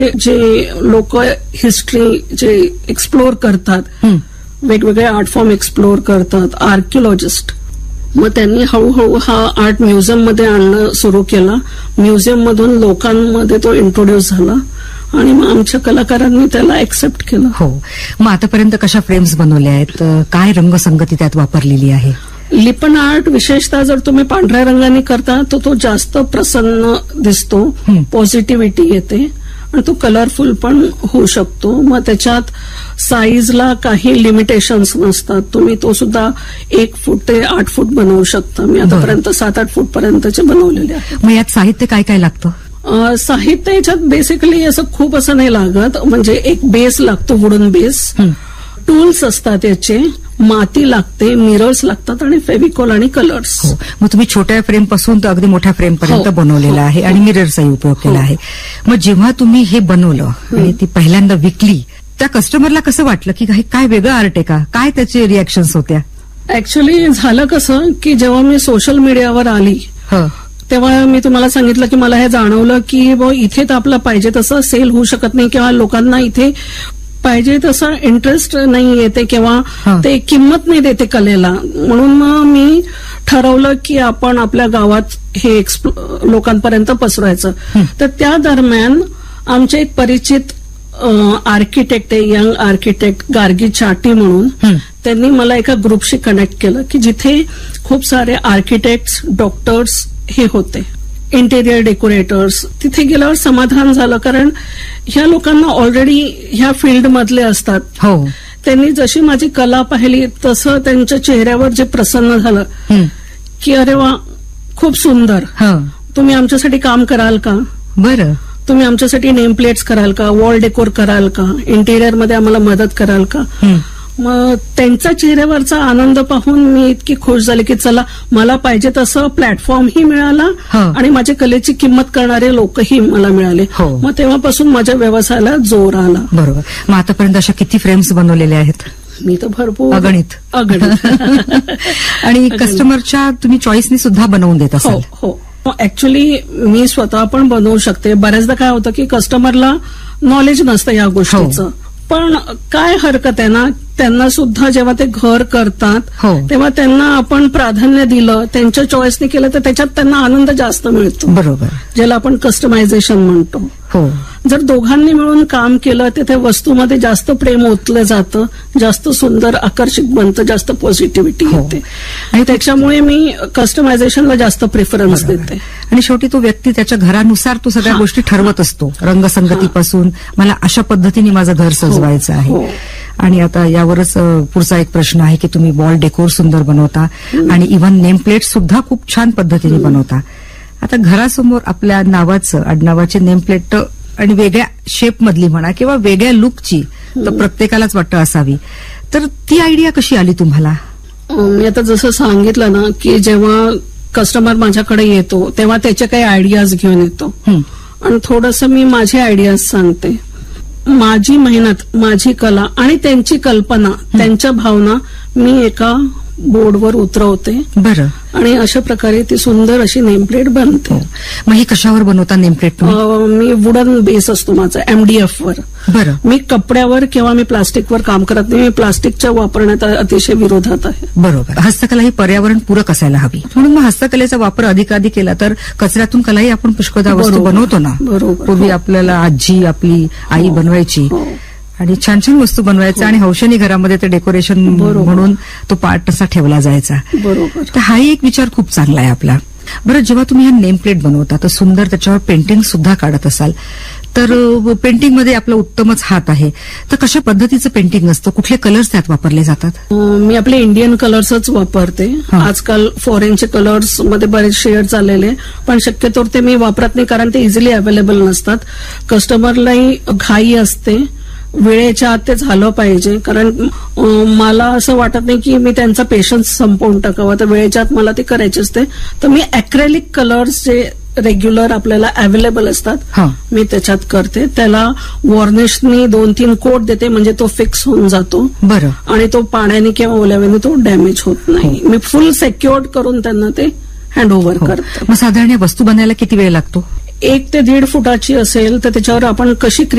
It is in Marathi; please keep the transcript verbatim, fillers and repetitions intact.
जे लोक हिस्ट्री जे एक्सप्लोर करतात, वेगवेगळे आर्ट फॉर्म एक्सप्लोर करतात, आर्किओलॉजिस्ट, मग त्यांनी हळूहळू हा आर्ट म्युझियम मध्ये आणणं सुरू केला. म्युझियम मधून लोकांमध्ये तो इंट्रोड्यूस झाला आणि मग आमच्या कलाकारांनी त्याला एक्सेप्ट केलं. हो, मग आतापर्यंत कशा फ्रेम्स बनवल्या आहेत, काय रंगसंगती त्यात वापरलेली आहे? लिपण आर्ट विशेषतः जर तुम्ही पांढऱ्या रंगाने करता तर तो जास्त प्रसन्न दिसतो, पॉझिटिव्हिटी येते आणि तो कलरफुल पण होऊ शकतो. मग त्याच्यात साईजला काही लिमिटेशन्स नसतात, तुम्ही तो सुद्धा एक फूट ते आठ फूट बनवू शकता. मी आतापर्यंत सात आठ फूट पर्यंतचे बनवलेले आहे. मग यात साहित्य काय काय लागतं? साहित्य याच्यात बेसिकली असं खूप असं नाही लागत, म्हणजे एक बेस लागतो, वुडन बेस, टूल्स असतात याचे, माती लागते, मिरर्स लागतात आणि फेविकॉल आणि कलर्स. हो, मग तुम्ही छोट्या फ्रेम पासून तर अगदी मोठ्या फ्रेम पर्यंत बनवलेला आहे आणि मिरर्सचाही उपयोग केला आहे. मग जेव्हा तुम्ही हे बनवलं आणि ती पहिल्यांदा विकली, त्या कस्टमरला कसं वाटलं की काय वेगळं आर्ट आहे का? काय त्याचे रिॲक्शन्स होत्या? ऍक्च्युली झालं कसं की जेव्हा मी सोशल मीडियावर आली तेव्हा मी तुम्हाला सांगितलं की मला हे जाणवलं की बुवा इथे तर आपलं पाहिजे तसं सेल होऊ शकत नाही किंवा लोकांना इथे पाहिजे तसं इंटरेस्ट नाही येते किंवा ते किंमत नाही देते कलेला. म्हणून मग मी ठरवलं की आपण आपल्या गावात हे लोकांपर्यंत पसरवायचं. तर त्या दरम्यान आमचे एक परिचित आर्किटेक्ट आहे, यंग आर्किटेक्ट गार्गी चाटी म्हणून, त्यांनी मला एका ग्रुपशी कनेक्ट केलं की जिथे खूप सारे आर्किटेक्ट्स, डॉक्टर्स हे होते, इंटेरियर डेकोरेटर्स. तिथे गेल्यावर समाधान झालं, कारण ह्या लोकांना ऑलरेडी ह्या फील्डमधले असतात. हो, त्यांनी जशी माझी कला पाहिली तसं त्यांच्या चेहऱ्यावर जे प्रसन्न झालं की अरे वा, खूप सुंदर, तुम्ही आमच्यासाठी काम कराल का? बरं, तुम्ही आमच्यासाठी नेम प्लेट्स कराल का? वॉल डेकोर कराल का? इंटेरियर मध्ये आम्हाला मदत कराल का? मग त्यांच्या चेहऱ्यावरचा आनंद पाहून मी इतकी खुश झाले की चला, मला पाहिजे तसं प्लॅटफॉर्मही मिळाला आणि माझ्या कलेची किंमत करणारे लोकही मला मिळाले. मग तेव्हापासून माझ्या व्यवसायाला जोर आला. बरोबर. मग आतापर्यंत अशा किती फ्रेम्स बनवलेल्या आहेत? मी तर भरपूर, अगणित अगणित आणि कस्टमरच्या तुम्ही चॉईसनी सुद्धा बनवून देत असाल? हो, ऍक्च्युली मी स्वतः पण बनवू शकते. बऱ्याचदा काय होतं की कस्टमरला नॉलेज नसतं या गोष्टीचं, पण काय हरकत आहे ना, त्यांना सुद्धा जेव्हा ते घर करतात तेव्हा त्यांना आपण प्राधान्य दिलं, त्यांच्या चॉईसने केलं तर त्याच्यात त्यांना आनंद जास्त मिळतो. बरोबर, ज्याला आपण कस्टमायझेशन म्हणतो. हो, जर दोघांनी मिळून काम केलं तर त्या वस्तूमध्ये जास्त प्रेम ओतलं जातं, जास्त सुंदर आकर्षक बनतं, जास्त पॉझिटिव्हिटी येते आणि त्याच्यामुळे मी कस्टमायझेशनला जास्त प्रेफरन्स देते. आणि शेवटी तो व्यक्ती त्याच्या घरानुसार तो सगळ्या गोष्टी ठरवत असतो, रंगसंगतीपासून मला अशा पद्धतीने माझं घर सजवायचं आहे. आणि आता यावरच पुढचा एक प्रश्न आहे की तुम्ही वॉल डेकोर सुंदर बनवता आणि इव्हन नेम प्लेट सुद्धा खूप छान पद्धतीने बनवता. आता घरासमोर आपल्या नावाचं, आडनावाची नेम प्लेट आणि वेगळ्या शेप मधली म्हणा किंवा वेगळ्या लुकची तर प्रत्येकालाच वाटतं असावी, तर ती आयडिया कशी आली तुम्हाला? मी आता जसं सांगितलं ना की जेव्हा कस्टमर माझ्याकडे येतो तेव्हा त्याचे काही आयडियाज घेऊन येतो आणि थोडंसं मी माझे आयडियाज सांगते. माझी मेहनत, माझी कला आणि त्यांची कल्पना, त्यांच्या भावना मी एका बोर्डवर उतरवते. बरं. आणि अशा प्रकारे ती सुंदर अशी नेमप्लेट बनते. मग ही कशावर बनवता नेमप्लेट? मी वुडन बेस असतो माझा, एमडीएफ वर. बरं. मी कपड्यावर किंवा मी प्लास्टिकवर काम करत नाही. मी प्लास्टिकच्या वापरण्यात अतिशय विरोधात आहे. बरोबर. हस्तकला ही पर्यावरण पूरक असायला हवी, म्हणून मग हस्तकलेचा वापर अधिकाधिक केला तर कचऱ्यातून कलाही आपण पुष्कळदा वस्तू बनवतो ना. बरोबर. पूर्वी आपल्याला आजी, आपली आई बनवायची आणि छान छान वस्तू बनवायचा आणि हौशनी घरामध्ये ते डेकोरेशन म्हणून तो पार्ट तसा ठेवला जायचा. बरोबर. तर हाही एक विचार खूप चांगला आहे आपला. बरं, जेव्हा तुम्ही हा नेम प्लेट बनवता तर सुंदर त्याच्यावर पेंटिंग सुद्धा काढत असाल, तर पेंटिंगमध्ये आपला उत्तमच हात आहे, तर कशा पद्धतीचं पेंटिंग असतं, कुठले कलर्स त्यात वापरले जातात? मी आपले इंडियन कलर्सच वापरते. आजकाल फॉरेनचे कलर्स मध्ये बरेच शेड आलेले, पण शक्यतो ते मी वापरत नाही कारण ते इझिली अवेलेबल नसतात. कस्टमरलाही घाई असते, वेळेच्या आत ते झालं पाहिजे, कारण मला असं वाटत नाही की मी त्यांचा पेशन्स संपवून टाकावा, तर वेळेच्या आत मला ते करायचे असते. तर मी अॅक्रेलिक कलर्स जे रेग्युलर आपल्याला अवेलेबल असतात मी त्याच्यात करते. त्याला वॉर्निशनी दोन तीन कोट देते, म्हणजे तो फिक्स होऊन जातो. बरं. आणि तो पाण्याने किंवा ओल्याव्याने तो डॅमेज होत नाही. मी फुल सेक्युअर्ड करून त्यांना ते हँडओव्हर करते. मग साधारण वस्तू बनायला किती वेळ लागतो? एक ते दीड फुटाची असेल तर त्याच्यावर आपण कशी